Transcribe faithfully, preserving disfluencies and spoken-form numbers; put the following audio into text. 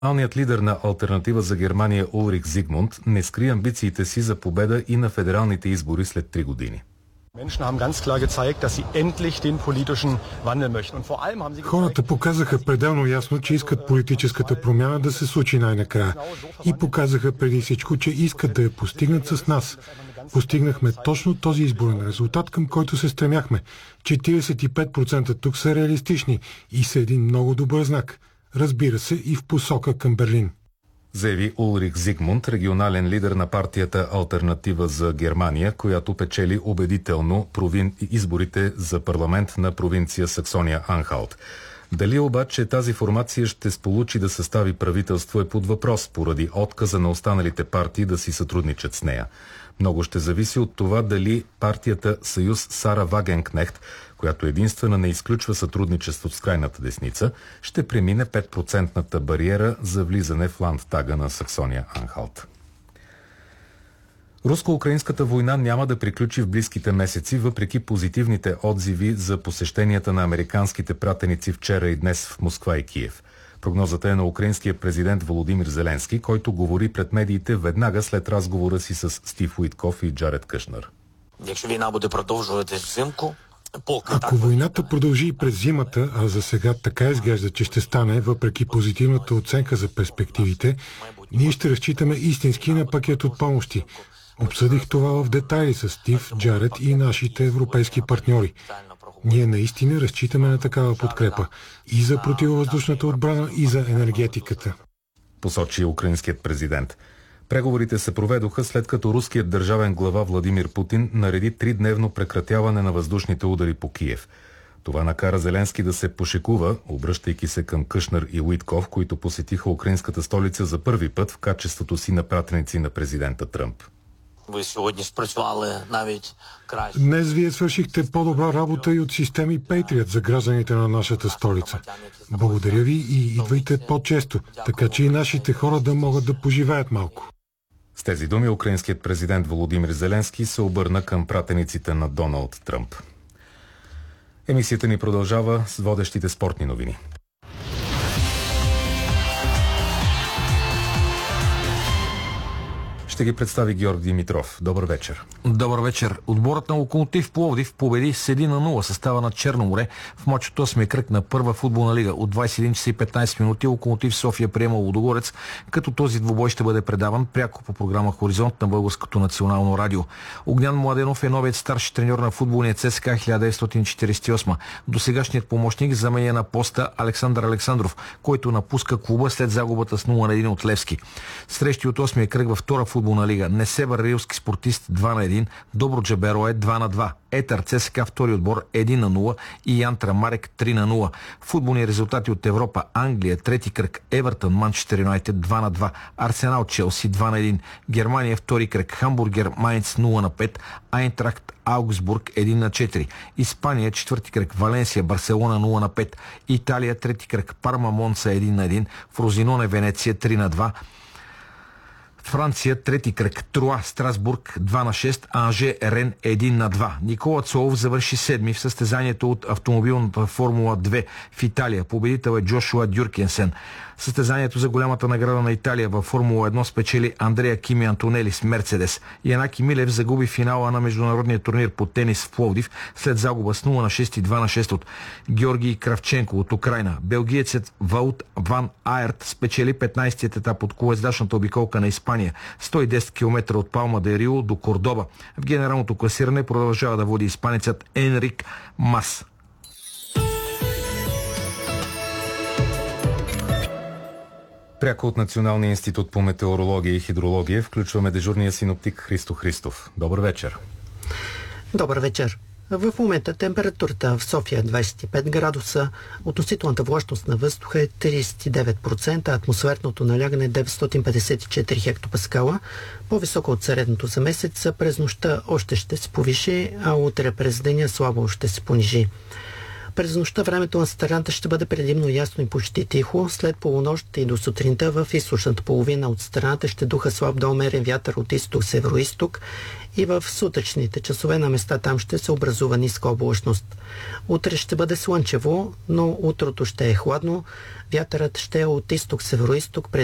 Националният лидер на Алтернатива за Германия Улрих Зигмунд не скри амбициите си за победа и на федералните избори след три години. Хората показаха пределно ясно, че искат политическата промяна да се случи най-накрая. И показаха преди всичко, че искат да я постигнат с нас. Постигнахме точно този изборен резултат, към който се стремяхме. четиридесет и пет процента тук са реалистични и са един много добър знак. Разбира се, и в посока към Берлин. Заяви Улрих Зигмунд, регионален лидер на партията Алтернатива за Германия, която печели убедително провин... изборите за парламент на провинция Саксония-Анхалт. Дали обаче тази формация ще сполучи да състави правителство е под въпрос, поради отказа на останалите партии да си сътрудничат с нея. Много ще зависи от това дали партията Съюз Сара Вагенкнехт, която единствена не изключва сътрудничество с крайната десница, ще премине пет процентната бариера за влизане в Ландтага на Саксония-Анхалт. Руско-украинската война няма да приключи в близките месеци, въпреки позитивните отзиви за посещенията на американските пратеници вчера и днес в Москва и Киев. Прогнозата е на украинския президент Володимир Зеленски, който говори пред медиите веднага след разговора си с Стив Уитков и Джаред Кушнер. Ако войната продължи и през зимата, а за сега така изглежда, че ще стане, въпреки позитивната оценка за перспективите, ние ще разчитаме истински на пакет от помощи. Обсъдих това в детайли с Стив, Джаред и нашите европейски партньори. Ние наистина разчитаме на такава подкрепа и за противовъздушната отбрана, и за енергетиката. Посочи украинският президент. Преговорите се проведоха след като руският държавен глава Владимир Путин нареди тридневно прекратяване на въздушните удари по Киев. Това накара Зеленски да се пошекува, обръщайки се към Кушнер и Уитков, които посетиха украинската столица за първи път в качеството си на пратеници на президента Тръмп. Днес вие свършихте по-добра работа и от системи Patriot за гражданите на нашата столица. Благодаря ви и идвайте по-често, така че и нашите хора да могат да поживеят малко. С тези думи украинският президент Володимир Зеленски се обърна към пратениците на Доналд Тръмп. Емисията ни продължава с водещите спортни новини. Ще ги представи Георг Димитров. Добър вечер. Добър вечер. Отборът на Локомотив Пловдив победи с едно на нула състава на Черно море в мач от осмия кръг на първа футболна лига. От двадесет и един часа и петнадесет минути Локомотив София приема Лудогорец, като този двубой ще бъде предаван пряко по програма Хоризонт на Българското национално радио. Огнян Младенов е новият старши треньор на футболния ЦСКА хиляда деветстотин четиридесет и осма. Досегашният помощник заменя на поста Александър Александров, който напуска клуба след загубата с нула на един от Левски. Срещи от осмия кръг във втора футболна лига: Несебър Рилски Спортист два на един, Добруджа Берое два на два, Етър ЦСКА втори отбор едно на нула и Янтра Марек три на нула. Футболни резултати от Европа: Англия трети кръг Евертън Манчестър Юнайтед два на два, Арсенал Челси два на един, Германия втори кръг Хамбургер Майнц нула на пет, Айнтрахт Аугсбург едно на четири, Испания четвърти кръг Валенсия Барселона нула на пет, Италия трети кръг Парма Монца едно на един, Фрозиноне Венеция три на два, Франция трети кръг Труа Страсбург два на шест, Анже Рен едно на два. Никола Цолов завърши седми в състезанието от автомобилната Формула две в Италия. Победител е Джошуа Дюркенсен. Състезанието за голямата награда на Италия във Формула едно спечели Андреа Кими Антонели с Мерцедес. Янаки Милев загуби финала на международния турнир по тенис в Пловдив след загуба с нула на шест и два на шест от Георгий Кравченко от Украйна. Белгиецът Ваут Ван Аерт спечели петнадесетият етап от колездачната обиколка на Испания, сто и десет километра от Палма де Рио до Кордоба. В генералното класиране продължава да води испанецът Енрик Мас. Пряко от Националния институт по метеорология и хидрология включваме дежурния синоптик Христо Христов. Добър вечер. Добър вечер. В момента температурата в София е двадесет и пет градуса, относителната влажност на въздуха е тридесет и девет процента, атмосферното налягане е деветстотин петдесет и четири хектопаскала, по-високо от средното за месеца. През нощта още ще се повиши, а утре през деня слабо ще се понижи. През нощта времето на страната ще бъде предимно ясно и почти тихо. След полунощ и до сутринта в източната половина от страната ще духа слаб до умерен вятър от изток-североизток и в сутъчните часове на места там ще се образува ниска облачност. Утре ще бъде слънчево, но утрото ще е хладно. Вятърът ще е от изток-североизток,